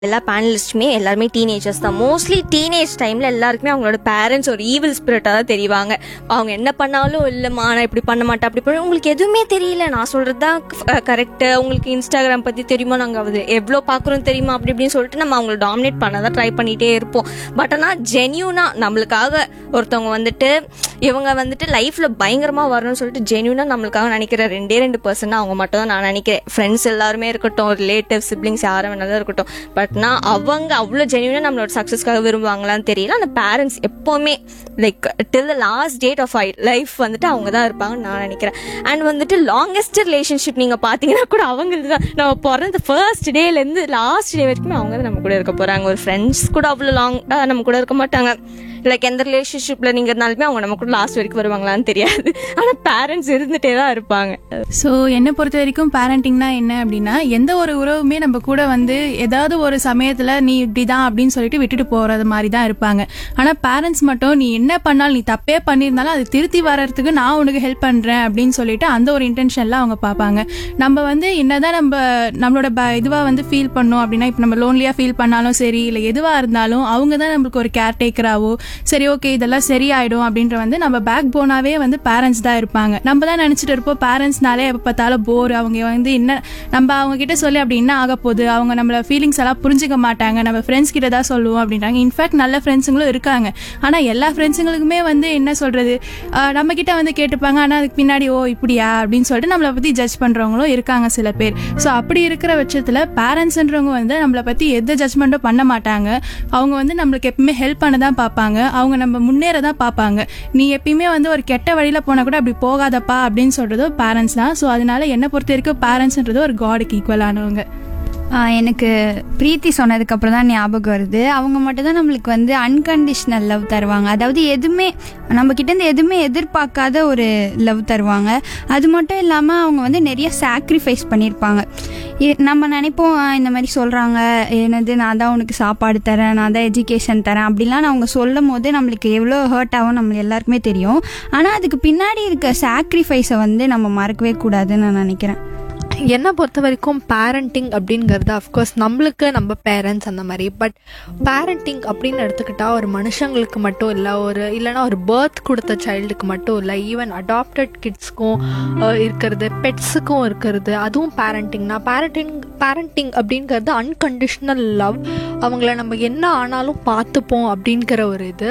எல்லா பேனலிஸ்ட்டுமே எல்லாருமே டீனேஜர்ஸ் தான். மோஸ்ட்லி டீனேஜ் டைமில் எல்லாருக்குமே அவங்களோட பேரண்ட்ஸ் ஒரு ஈவில் ஸ்பிரிட்டாக தான் தெரிவாங்க. அவங்க என்ன பண்ணாலும் இல்லைம்மா நான் இப்படி பண்ண மாட்டேன் அப்படி பண்ண, உங்களுக்கு எதுவுமே தெரியல, நான் சொல்கிறது தான் கரெக்டு, உங்களுக்கு இன்ஸ்டாகிராம் பற்றி தெரியுமா, நாங்கள் அது எவ்வளோ பார்க்குறோம் தெரியுமா, அப்படி இப்படின்னு சொல்லிட்டு நம்ம அவங்கள டாமினேட் பண்ண தான் ட்ரை பண்ணிகிட்டே இருப்போம். பட் ஆனால் ஜென்யூனாக நம்மளுக்காக ஒருத்தவங்க வந்துட்டு இவங்க வந்துட்டு லைஃப்பில் பயங்கரமாக வரணும்னு சொல்லிட்டு ஜென்யூனாக நம்மளுக்காக நினைக்கிற ரெண்டு பர்சன் அவங்க மட்டும் தான் நான் நினைக்கிறேன். ஃப்ரெண்ட்ஸ் எல்லாருமே இருக்கட்டும், ரிலேட்டிவ் சிப்ளிங்ஸ் யாரும் வேணாலும் இருக்கட்டும், பட்னா அவங்க அவ்வளோ ஜென்யூனாக நம்மளோட சக்ஸஸ்க்காக விரும்புவாங்களான்னு தெரியல. அந்த பேரண்ட்ஸ் எப்போவுமே like till the last date of life வந்துட்டு அவங்க தான் இருப்பாங்கன்னு நான் நினைக்கிறேன். அண்ட் வந்துட்டு லாங்கஸ்ட் ரிலேஷன்ஷிப் நீங்கள் பார்த்தீங்கன்னா கூட அவங்களுக்கு தான். நம்ம பிறந்த ஃபர்ஸ்ட் டேலேருந்து லாஸ்ட் டே வரைக்குமே அவங்க தான் நம்ம கூட இருக்க போகிறாங்க. ஒரு ஃப்ரெண்ட்ஸ் கூட அவ்வளோ லாங் நம்ம கூட இருக்க மாட்டாங்க. லைக் எந்த ரிலேஷன்ஷிப்பில் நீங்கள் இருந்தாலுமே அவங்க நம்ம கூட லாஸ்ட் வரைக்கும் வருவாங்களான்னு தெரியாது. ஆனால் பேரண்ட்ஸ் இருந்துகிட்டே தான் இருப்பாங்க. ஸோ என்னை பொறுத்த வரைக்கும் பேரண்டிங்னா என்ன அப்படின்னா, எந்த ஒரு உறவுமே நம்ம கூட வந்து ஏதாவது ஒரு சமயத்தில் நீ இப்படி தான் அப்படின்னு சொல்லிட்டு விட்டுட்டு போகிறது மாதிரி தான் இருப்பாங்க. ஆனால் பேரண்ட்ஸ் மட்டும் நீ என்ன பண்ணாலும், நீ தப்பே பண்ணியிருந்தாலும் அது திருத்தி வர்றதுக்கு நான் உனக்கு ஹெல்ப் பண்ணுறேன் அப்படின்னு சொல்லிட்டு அந்த ஒரு இன்டென்ஷனில் அவங்க பார்ப்பாங்க. நம்ம வந்து என்னதான் நம்மளோட இதுவாக வந்து ஃபீல் பண்ணோம் அப்படின்னா, இப்போ நம்ம லோன்லியாக ஃபீல் பண்ணாலும் சரி, இல்லை எதுவாக இருந்தாலும் அவங்க தான் நம்மளுக்கு ஒரு கேர் டேக்கராகவோ சரி ஓகே இதெல்லாம் சரியாயிடும் அப்படின்ற வந்து நம்ம பேக் போனாவே வந்து பேரண்ட்ஸ் தான் இருப்பாங்க. நம்ம தான் நினைச்சிட்டு இருப்போம் பேரண்ட்ஸ்னாலே எப்போ பார்த்தாலும் போர், அவங்க வந்து என்ன நம்ம அவங்க கிட்ட சொல்லி அப்படி என்ன ஆக போகுது, அவங்க நம்மள ஃபீலிங்ஸ் எல்லாம் புரிஞ்சுக்க மாட்டாங்க, நம்ம ஃப்ரெண்ட்ஸ் கிட்ட தான் சொல்லுவோம் அப்படின்றாங்க. இன்ஃபேக்ட் நல்ல ஃப்ரெண்ட்ஸுங்களும் இருக்காங்க. ஆனால் எல்லா ஃப்ரெண்ட்ஸுங்களுக்குமே வந்து என்ன சொல்றது, நம்ம கிட்ட வந்து கேட்டுப்பாங்க, ஆனால் அதுக்கு பின்னாடி ஓ இப்படியா அப்படின்னு சொல்லிட்டு நம்மளை பற்றி ஜட்ஜ் பண்றவங்களும் இருக்காங்க சில பேர். ஸோ அப்படி இருக்கிற பட்சத்தில் பேரண்ட்ஸ்ன்றவங்க வந்து நம்மளை பற்றி எந்த ஜட்ஜ்மெண்ட்டும் பண்ண மாட்டாங்க. அவங்க வந்து நம்மளுக்கு எப்பவுமே ஹெல்ப் பண்ண தான் பார்ப்பாங்க, அவங்க நம்ம முன்னேற தான் பார்ப்பாங்க. நீ எப்பயுமே வந்து ஒரு கெட்ட வழியில போனா கூட அப்படி போகாதப்பா அப்படின்னு சொல்றது பேரண்ட்ஸ் தான். ஸோ அதனால என்ன பொறுத்த வரைக்கும் பேரண்ட்ஸ்ன்றது ஒரு காடுக்கு ஈக்குவலானவங்க. எனக்கு பிரீத்தி சொன்னதுக்கு அப்புறம் தான் ஞாபகம் வருது, அவங்க மட்டும் தான் நம்மளுக்கு வந்து அன்கண்டிஷனல் லவ் தருவாங்க. அதாவது எதுவுமே நம்ம கிட்டேருந்து எதுவுமே எதிர்பார்க்காத ஒரு லவ் தருவாங்க. அது மட்டும் இல்லாமல் அவங்க வந்து நிறைய சாக்ரிஃபைஸ் பண்ணியிருப்பாங்க. நம்ம நினைப்போம் இந்த மாதிரி சொல்கிறாங்க, என்னது நான் தான் உனக்கு சாப்பாடு தரேன், நான் தான் எஜுகேஷன் தரேன் அப்படிலாம் அவங்க சொல்லும் போது நம்மளுக்கு எவ்வளோ ஹர்ட் ஆகும் நம்ம எல்லாருக்குமே தெரியும். ஆனால் அதுக்கு பின்னாடி இருக்க சாக்ரிஃபைஸை வந்து நம்ம மறக்கவே கூடாதுன்னு நான் நினைக்கிறேன். என்னை பொறுத்த வரைக்கும் பேரண்டிங் அப்படிங்கிறது அஃப்கோர்ஸ் நம்மளுக்கு நம்ம பேரண்ட்ஸ் அந்த மாதிரி. பட் பேரண்டிங் அப்படின்னு எடுத்துக்கிட்டால் ஒரு மனுஷங்களுக்கு மட்டும் இல்லை, இல்லைனா ஒரு பர்த் கொடுத்த சைல்டுக்கு மட்டும் இல்லை, ஈவன் அடாப்டட் கிட்ஸ்க்கும் இருக்கிறது, பெட்ஸுக்கும் இருக்கிறது, அதுவும் பேரண்டிங்னா. பேரண்டிங் அப்படிங்கிறது அன்கண்டிஷ்னல் லவ். அவங்கள நம்ம என்ன ஆனாலும் பார்த்துப்போம் அப்படிங்கிற ஒரு இது.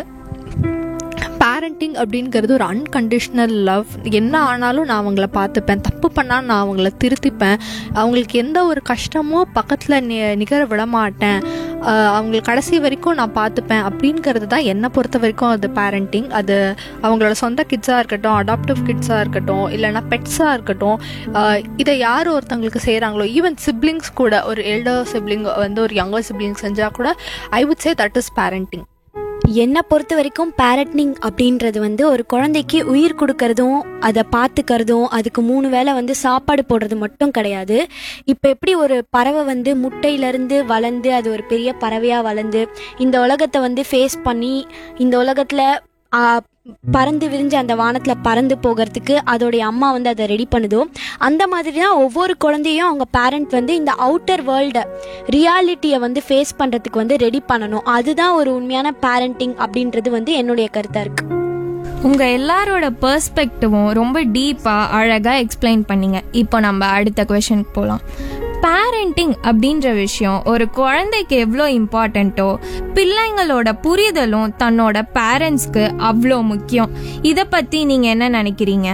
பேரண்டிங் அப்படிங்கிறது ஒரு அன்கண்டிஷ்னல் லவ். என்ன ஆனாலும் நான் அவங்கள பார்த்துப்பேன், தப்பு பண்ணால் நான் அவங்கள திருத்திப்பேன், அவங்களுக்கு எந்த ஒரு கஷ்டமோ பக்கத்தில் நிகர விட மாட்டேன், அவங்களுக்கு கடைசி வரைக்கும் நான் பார்த்துப்பேன் அப்படிங்கிறது தான் என்னை பொறுத்த வரைக்கும் அது பேரண்டிங். அது அவங்களோட சொந்த கிட்ஸாக இருக்கட்டும், அடாப்டிவ் கிட்ஸாக இருக்கட்டும், இல்லைனா பெட்ஸாக இருக்கட்டும், இதை யார் ஒருத்தவங்களுக்கு செய்கிறாங்களோ, ஈவன் சிப்ளிங்ஸ் கூட, ஒரு எல்டர் சிப்ளிங் வந்து ஒரு யங்கர் சிப்ளிங் செஞ்சால் கூட I would say that is parenting. என்னை பொறுத்த வரைக்கும் பேரண்டிங் அப்படின்றது வந்து ஒரு குழந்தைக்கு உயிர் கொடுக்கறதும் அதை பார்த்துக்கிறதும் அதுக்கு 3 வேளை வந்து சாப்பாடு போடுறது மட்டும் கிடையாது. இப்போ எப்படி ஒரு பறவை வந்து முட்டையிலேருந்து வளர்ந்து அது ஒரு பெரிய பறவையாக வளர்ந்து இந்த உலகத்தை வந்து ஃபேஸ் பண்ணி இந்த உலகத்தில் பறந்து விரிஞ்சு அந்த வானத்தில் பறந்து போகிறதுக்கு அதோடைய அம்மா வந்து அதை ரெடி பண்ணுதோ, அந்த மாதிரி தான் ஒவ்வொரு குழந்தையும் அவங்க பேரண்ட் வந்து இந்த அவுட்டர் வேர்ல்டை ரியாலிட்டியை வந்து ஃபேஸ் பண்ணுறதுக்கு வந்து ரெடி பண்ணணும். அதுதான் ஒரு உண்மையான பேரண்டிங் அப்படின்றது வந்து என்னுடைய கருத்தாக இருக்குது. உங்கள் எல்லாரோட பெர்ஸ்பெக்டிவும் ரொம்ப டீப்பாக அழகாக எக்ஸ்பிளைன் பண்ணிங்க. இப்போ நம்ம அடுத்த கொஷனுக்கு போகலாம். பேரண்டிங் அப்படின்ற விஷயம் ஒரு குழந்தைக்கு எவ்வளோ இம்பார்ட்டண்ட்டோ பிள்ளைங்களோட புரிதலும் தன்னோட பேரண்ட்ஸ்க்கு அவ்வளோ முக்கியம். இதை பற்றி நீங்கள் என்ன நினைக்கிறீங்க?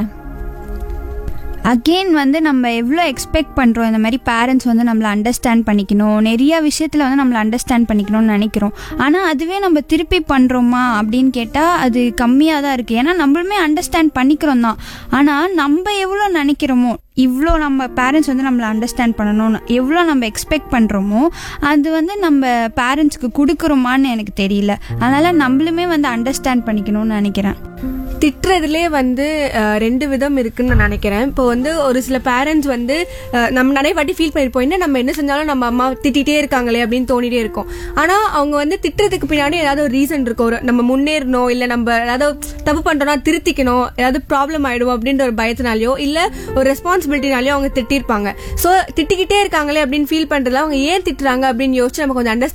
அகெயின் வந்து நம்ம எவ்வளோ எக்ஸ்பெக்ட் பண்ணுறோம், இந்த மாதிரி பேரண்ட்ஸ் வந்து நம்மளை அண்டர்ஸ்டாண்ட் பண்ணிக்கணும், நிறைய விஷயத்தில் வந்து நம்மளை அண்டர்ஸ்டாண்ட் பண்ணிக்கணும்னு நினைக்கிறோம். ஆனால் அதுவே நம்ம திருப்பி பண்ணுறோமா அப்படின்னு கேட்டால் அது கம்மியாக தான் இருக்குது. ஏன்னா நம்மளுமே அண்டர்ஸ்டாண்ட் பண்ணிக்கிறோம் தான், ஆனால் நம்ம எவ்வளோ நினைக்கிறோமோ, இவ்வளோ நம்ம பேரண்ட்ஸ் வந்து நம்மளை அண்டர்ஸ்டாண்ட் பண்ணணும்னு எவ்வளோ நம்ம எக்ஸ்பெக்ட் பண்ணுறோமோ அது வந்து நம்ம பேரண்ட்ஸ்க்கு கொடுக்குறோமான்னு எனக்கு தெரியல. அதனால் நம்மளுமே வந்து அண்டர்ஸ்டாண்ட் பண்ணிக்கணும்னு நினைக்கிறேன். திட்டுறதுலே வந்து 2 விதம் இருக்குன்னு நான் நினைக்கிறேன். இப்போ வந்து ஒரு சில பேரண்ட்ஸ் வந்து நம்ம நிறைய வாட்டி ஃபீல் பண்ணிருப்போம், என்ன நம்ம என்ன செஞ்சாலும் நம்ம அம்மா திட்டிகிட்டே இருக்காங்களே அப்படின்னு தோணிட்டே இருக்கும். ஆனா அவங்க வந்து திட்டுறதுக்கு பின்னாடி ஏதாவது ஒரு ரீசன் இருக்கும். ஒரு நம்ம முன்னேறணும், இல்ல நம்ம ஏதாவது தப்பு பண்றோம்னா திருத்திக்கணும், ஏதாவது ப்ராப்ளம் ஆயிடும் அப்படின்ற ஒரு பயத்தினாலயோ இல்ல ஒரு ரெஸ்பான்சிபிலிட்டினாலயோ அவங்க திட்டிருப்பாங்க. சோ திட்டிக்கிட்டே இருக்காங்களே அப்படின்னு ஃபீல் பண்றதுல அவங்க ஏன் திட்டுறாங்க அப்படின்னு யோசிச்சு நம்ம கொஞ்சம்